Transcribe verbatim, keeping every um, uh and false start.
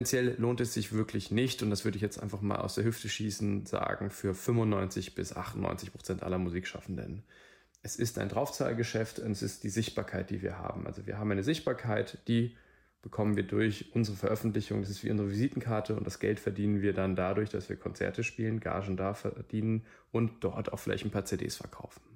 Finanziell lohnt es sich wirklich nicht, und das würde ich jetzt einfach mal aus der Hüfte schießen, sagen, für fünfundneunzig bis achtundneunzig Prozent aller Musikschaffenden. Es ist ein Draufzahlgeschäft und es ist die Sichtbarkeit, die wir haben. Also wir haben eine Sichtbarkeit, die bekommen wir durch unsere Veröffentlichung. Das ist wie unsere Visitenkarte, und das Geld verdienen wir dann dadurch, dass wir Konzerte spielen, Gagen da verdienen und dort auch vielleicht ein paar C Ds verkaufen.